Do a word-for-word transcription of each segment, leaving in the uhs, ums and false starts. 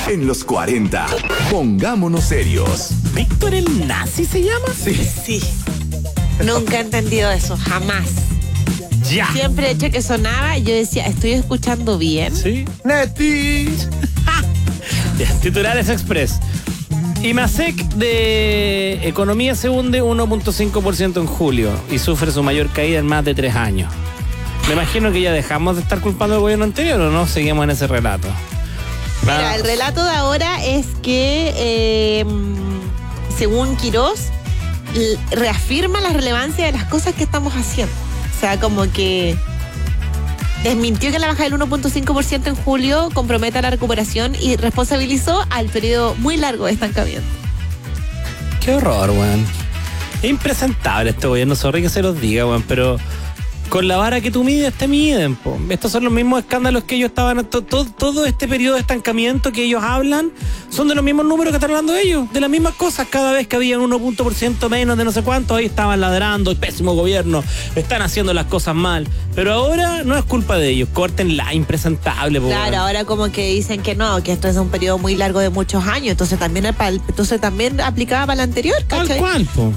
en los cuarenta. Pongámonos serios. ¿Víctor el nazi se llama? Sí. Sí. Nunca he entendido eso, jamás. Ya. Siempre he hecho que sonaba y yo decía, ¿estoy escuchando bien? Sí. Neti. Titulares Express. IMASEC de Economía se hunde uno punto cinco por ciento en julio y sufre su mayor caída en más de tres años. Me imagino que ya dejamos de estar culpando al gobierno anterior, ¿o no? Seguimos en ese relato. Mira, el relato de ahora es que, eh, según Quirós, l- reafirma la relevancia de las cosas que estamos haciendo. O sea, como que desmintió que la baja del uno punto cinco por ciento en julio comprometa la recuperación y responsabilizó al periodo muy largo de estancamiento. Qué horror, weón. Es impresentable este gobierno, sorry que se los diga, weón, pero con la vara que tú mides, te miden, po. Estos son los mismos escándalos que ellos estaban... To, to, todo este periodo de estancamiento que ellos hablan son de los mismos números que están hablando ellos, de las mismas cosas. Cada vez que había un uno por ciento menos de no sé cuánto, ahí estaban ladrando, el pésimo gobierno, están haciendo las cosas mal. Pero ahora no es culpa de ellos, córtenla, impresentable, po. Claro, weón. ahora como que dicen que no, que esto es un periodo muy largo de muchos años, entonces también, el, pal- entonces también aplicaba para el anterior, Tal ¿cachai? cual, po.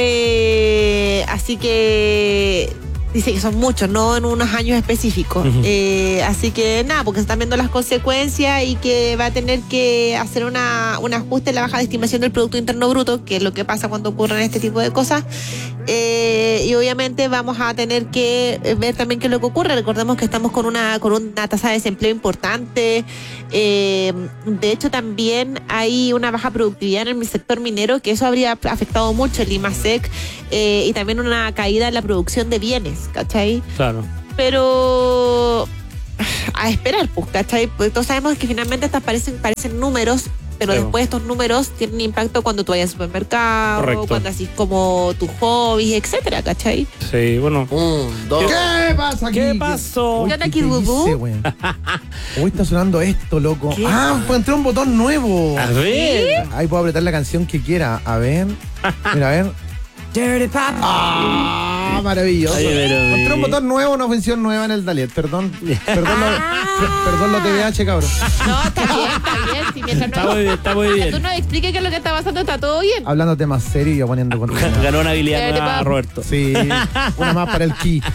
Eh, así que dice que son muchos, no en unos años específicos. Uh-huh. Eh, así que nada, porque se están viendo las consecuencias y que va a tener que hacer una, un ajuste en la baja de estimación del Producto Interno Bruto, que es lo que pasa cuando ocurren este tipo de cosas. Eh, y obviamente vamos a tener que ver también qué es lo que ocurre. Recordemos que estamos con una, con una tasa de desempleo importante. Eh, de hecho, también hay una baja productividad en el sector minero, que eso habría afectado mucho el IMASEC, eh, y también una caída en la producción de bienes, ¿cachai? Claro. Pero a esperar, pues, ¿cachai? Pues todos sabemos que finalmente estas parecen, parecen números, pero Sí. después estos números tienen impacto cuando tú vayas al supermercado, Correcto. cuando así como tus hobbies, etcétera, ¿cachai? Sí, bueno. Un, dos. ¿Qué pasa aquí? ¿Qué pasó? Uy, ¿Qué onda ¿qué aquí, te Bubú? hice, weón? Hoy está sonando esto, loco. ¿Qué? Ah, encontré un botón nuevo. A ver. Ahí puedo apretar la canción que quiera. A ver. Mira, a ver. Dirty Pop. Ah, maravilloso. Ay, pero, Encontré un eh. botón nuevo, una función nueva en el Dalet. Perdón. Perdón, lo, per- perdón lo T V H, cabrón. No, está bien, está bien. Si mientras Está no, muy bien, está muy mientras tú bien. nos expliques qué es lo que está pasando, está todo bien. Hablando temas serios y yo poniendo contenido. Ganó una habilidad Dirty nueva, Pop. Roberto. Sí, una más para el ki.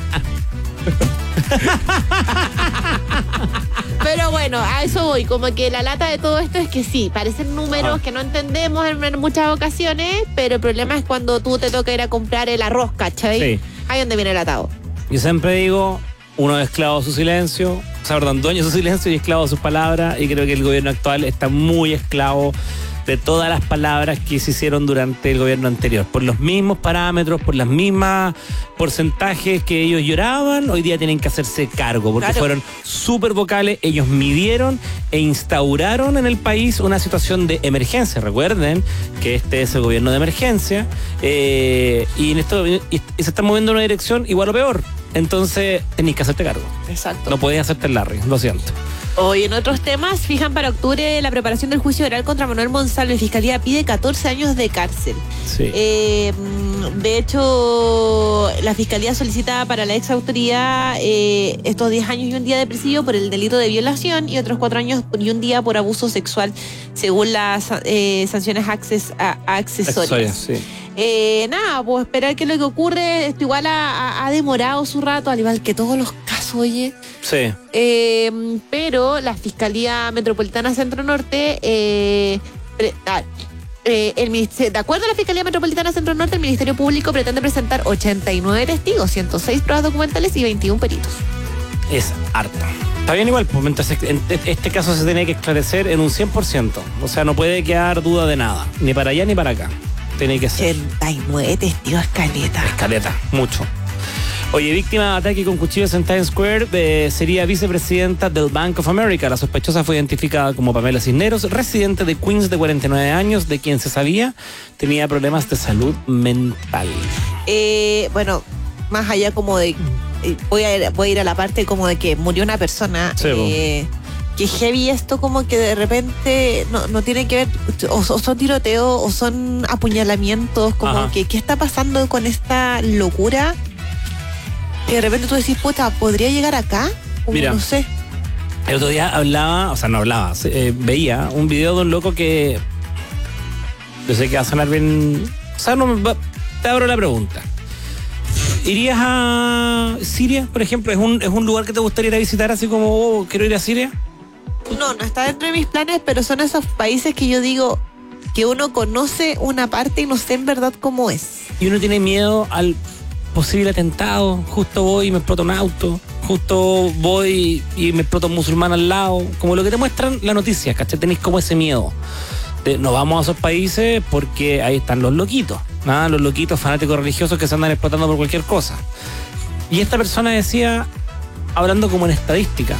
Pero bueno, a eso voy, como que la lata de todo esto es que sí, parecen números Ah. que no entendemos en, en muchas ocasiones, pero el problema es cuando tú te toca ir a comprar el arroz, ¿cachai? Sí. Ahí donde viene el atado. Yo siempre digo, uno es esclavo de su silencio, o sea, perdón, dueño de su silencio y esclavo de sus palabras, y creo que el gobierno actual está muy esclavo de todas las palabras que se hicieron durante el gobierno anterior. Por los mismos parámetros, por las mismas porcentajes que ellos lloraban, hoy día tienen que hacerse cargo, porque Claro. fueron súper vocales, ellos midieron e instauraron en el país una situación de emergencia. Recuerden que este es el gobierno de emergencia, eh, y, en esto, y, y se está moviendo en una dirección igual o peor. Entonces tenéis que hacerte cargo. Exacto. No podéis hacerte el Larry, lo siento. Hoy en otros temas, fijan para octubre la preparación del juicio oral contra Manuel Monsalve. Fiscalía pide catorce años de cárcel. Sí. Eh, de hecho, la Fiscalía solicita para la ex autoridad eh, estos diez años y un día de presidio por el delito de violación y otros cuatro años y un día por abuso sexual, según las eh, sanciones acces, a, accesorias. Sí. Eh, nada, pues esperar qué es lo que ocurre. Esto igual ha, ha- ha demorado su rato, al igual que todos los casos, oye. Sí. Eh, pero la Fiscalía Metropolitana Centro Norte, eh, pre- ah, eh, el ministerio, de acuerdo a la Fiscalía Metropolitana Centro Norte, el Ministerio Público pretende presentar ochenta y nueve testigos, ciento seis pruebas documentales y veintiún peritos. Es harto. Está bien igual, pues mientras en este caso se tiene que esclarecer en un cien por ciento. O sea, no puede quedar duda de nada, ni para allá ni para acá. Tiene que ser. ochenta y nueve testigos, caleta. Caleta, mucho. Oye, víctima de ataque con cuchillos en Times Square eh, sería vicepresidenta del Bank of America. La sospechosa fue identificada como Pamela Cisneros, residente de Queens de cuarenta y nueve años, de quien se sabía tenía problemas de salud mental. Eh, bueno, más allá como de... eh, voy, a ir, voy a ir a la parte como de que murió una persona. Sí, eh, que heavy esto como que de repente no, no tiene que ver, o, o son tiroteos o son apuñalamientos, como Ajá. que qué está pasando con esta locura. Y de repente tú decís, puta, ¿podría llegar acá? Como Mira. no sé. El otro día hablaba, o sea, no hablaba, eh, veía un video de un loco que... Yo sé que va a sonar bien... O sea, no, me- te abro la pregunta. ¿Irías a Siria, por ejemplo? ¿Es un, es un lugar que te gustaría ir a visitar así como, oh, quiero ir a Siria? No, no está dentro de mis planes, pero son esos países que yo digo que uno conoce una parte y no sé en verdad cómo es. Y uno tiene miedo al posible atentado. Justo voy y me explota un auto. Justo voy y me explota un musulmán al lado. Como lo que te muestran las noticias, ¿cachai? Tenéis como ese miedo. De, no vamos a esos países porque ahí están los loquitos. ¿Ah? Los loquitos fanáticos religiosos que se andan explotando por cualquier cosa. Y esta persona decía, hablando como en estadística,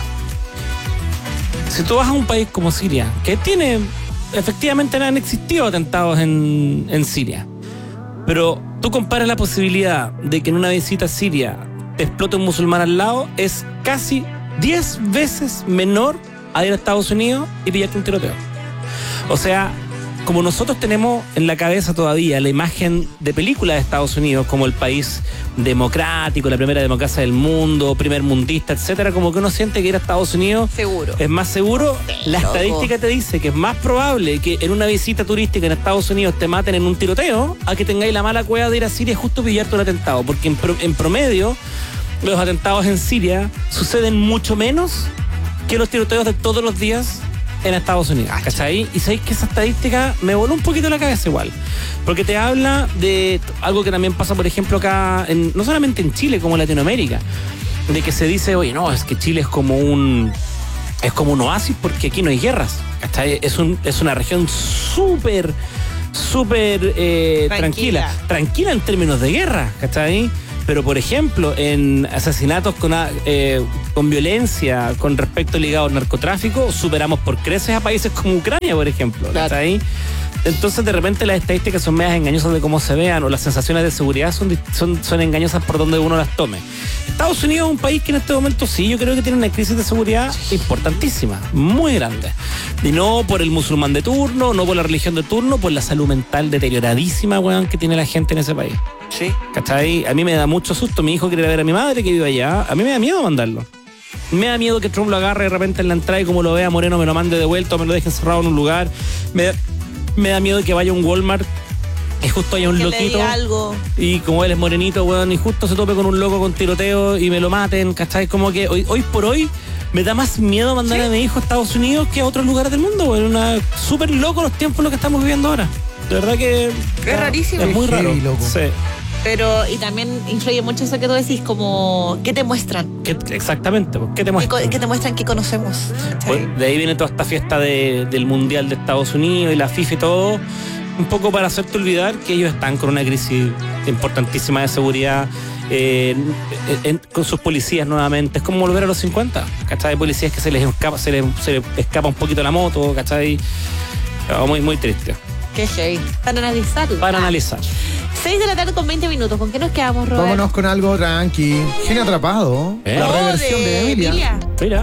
si tú vas a un país como Siria, que tiene, efectivamente no han existido atentados en, en Siria, pero tú comparas la posibilidad de que en una visita a Siria te explote un musulmán al lado, es casi diez veces menor a ir a Estados Unidos y pillarte un tiroteo. O sea, como nosotros tenemos en la cabeza todavía la imagen de película de Estados Unidos como el país democrático, la primera democracia del mundo, primer mundista, etcétera, como que uno siente que ir a Estados Unidos Seguro. es más seguro. La loco. estadística te dice que es más probable que en una visita turística en Estados Unidos te maten en un tiroteo a que tengáis la mala cueva de ir a Siria y justo pillarte un atentado, porque en, pro- en promedio los atentados en Siria suceden mucho menos que los tiroteos de todos los días en Estados Unidos, ¿cachai? Y sabéis que esa estadística me voló un poquito la cabeza igual, porque te habla de algo que también pasa, por ejemplo, acá, en, no solamente en Chile, como en Latinoamérica, de que se dice, oye, no, es que Chile es como un es como un oasis porque aquí no hay guerras, ¿cachai? Es, un, es una región súper, súper eh, tranquila. Tranquila. tranquila en términos de guerra, ¿cachai? Pero, por ejemplo, en asesinatos con, eh, con violencia, con respecto ligado al narcotráfico, superamos por creces a países como Ucrania, por ejemplo. Claro. ¿Cachai? Entonces, de repente, las estadísticas son medias engañosas de cómo se vean, o las sensaciones de seguridad son, son, son engañosas por donde uno las tome. Estados Unidos es un país que en este momento sí, yo creo que tiene una crisis de seguridad importantísima, muy grande. Y no por el musulmán de turno, no por la religión de turno, por la salud mental deterioradísima, weón, que tiene la gente en ese país. Sí. ¿Cachai? A mí me da mucho susto. Mi hijo quiere ver a mi madre que vive allá. A mí me da miedo mandarlo. Me da miedo que Trump lo agarre de repente en la entrada y como lo vea Moreno me lo mande de vuelta o me lo deje encerrado en un lugar. Me da, me da miedo que vaya a un Walmart y justo haya un Que le loquito. diga algo. Y como él es morenito, weón, y justo se tope con un loco con tiroteo y me lo maten, ¿cachai? Como que hoy, hoy por hoy me da más miedo mandar ¿Sí? a mi hijo a Estados Unidos que a otros lugares del mundo, weón. Una súper loco los tiempos en los que estamos viviendo ahora. De verdad que... Es rarísimo. Es muy Heavy, raro. loco. Sí. Pero, y también influye mucho eso que tú decís, como, ¿qué te muestran? ¿Qué- exactamente, pues, ¿qué te ¿Qué, muestra? co- qué te muestran que conocemos? Pues, de ahí viene toda esta fiesta de- del Mundial de Estados Unidos y la FIFA y todo, un poco para hacerte olvidar que ellos están con una crisis importantísima de seguridad, eh, en- en- con sus policías nuevamente. Es como volver a los cincuenta, ¿cachai? Hay policías que se les escapa, se les, se les escapa un poquito la moto, ¿cachai? Oh, muy, muy triste. Qué heavy. Para analizarlo. Para Ah. analizar. seis de la tarde con veinte minutos. ¿Con qué nos quedamos, Robert? Vámonos con algo tranqui. Genio atrapado. ¿Eh? La Oh, reversión de, Emilia. Mira.